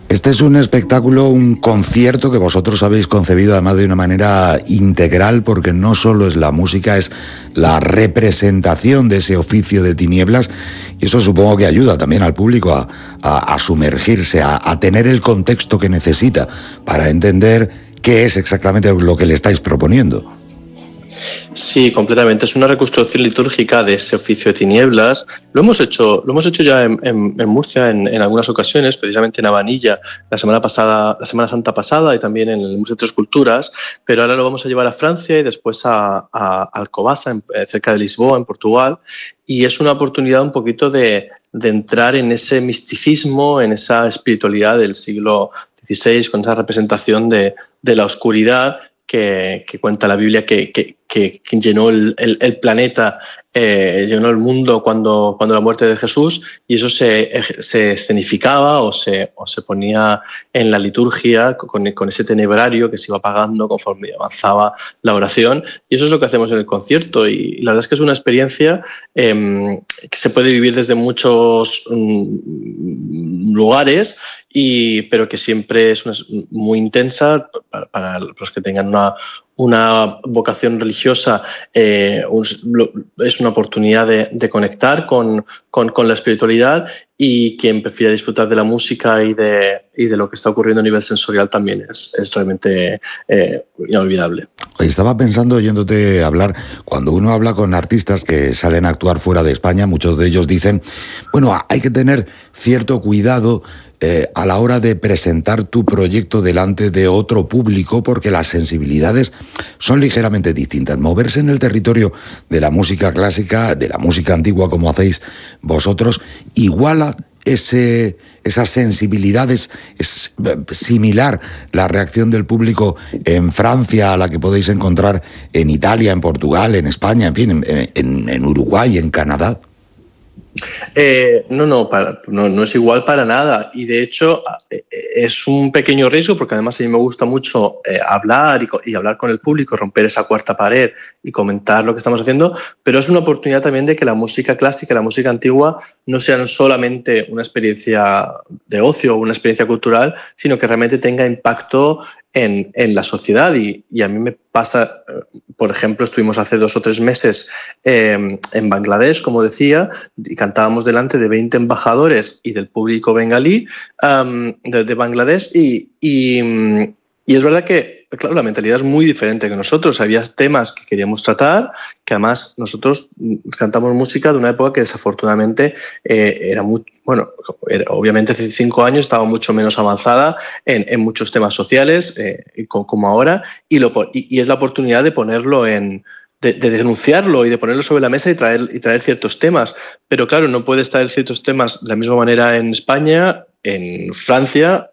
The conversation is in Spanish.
Este es un espectáculo, un concierto que vosotros habéis concebido además de una manera integral, porque no solo es la música, es la representación de ese oficio de tinieblas, y eso supongo que ayuda también al público a sumergirse, a tener el contexto que necesita para entender qué es exactamente lo que le estáis proponiendo. Sí, completamente. Es una reconstrucción litúrgica de ese oficio de tinieblas. Lo hemos hecho ya en Murcia en algunas ocasiones, precisamente en Abanilla la Semana Santa pasada, y también en el Museo de Tres Culturas, pero ahora lo vamos a llevar a Francia y después a Alcobaça, cerca de Lisboa, en Portugal, y es una oportunidad un poquito de entrar en ese misticismo, en esa espiritualidad del siglo XVI, con esa representación de la oscuridad que cuenta la Biblia que llenó el planeta, llenó el mundo cuando la muerte de Jesús, y eso se escenificaba o se ponía en la liturgia con ese tenebrario que se iba apagando conforme avanzaba la oración, y eso es lo que hacemos en el concierto, y la verdad es que es una experiencia que se puede vivir desde muchos lugares, pero que siempre es muy intensa para los que tengan una vocación religiosa. Es una oportunidad de conectar con la espiritualidad, y quien prefiera disfrutar de la música y de lo que está ocurriendo a nivel sensorial también es realmente inolvidable. Estaba pensando, oyéndote hablar, cuando uno habla con artistas que salen a actuar fuera de España, muchos de ellos dicen, bueno, hay que tener cierto cuidado a la hora de presentar tu proyecto delante de otro público, porque las sensibilidades son ligeramente distintas. Moverse en el territorio de la música clásica, de la música antigua como hacéis vosotros, iguala esas sensibilidades. ¿Es similar la reacción del público en Francia a la que podéis encontrar en Italia, en Portugal, en España, en fin, en Uruguay, en Canadá? No es igual para nada, y de hecho es un pequeño riesgo, porque además a mí me gusta mucho hablar y hablar con el público, romper esa cuarta pared y comentar lo que estamos haciendo, pero es una oportunidad también de que la música clásica, la música antigua, no sean solamente una experiencia de ocio o una experiencia cultural, sino que realmente tenga impacto en la sociedad, y a mí me pasa, por ejemplo, estuvimos hace 2 o 3 meses en Bangladesh, como decía, y cantábamos delante de 20 embajadores y del público bengalí de Bangladesh, y es verdad que, claro, la mentalidad es muy diferente que nosotros. Había temas que queríamos tratar, que además nosotros cantamos música de una época que desafortunadamente obviamente hace 5 años estaba mucho menos avanzada en muchos temas sociales como ahora, y es la oportunidad de ponerlo de denunciarlo y de ponerlo sobre la mesa y traer ciertos temas. Pero claro, no puedes traer ciertos temas de la misma manera en España, en Francia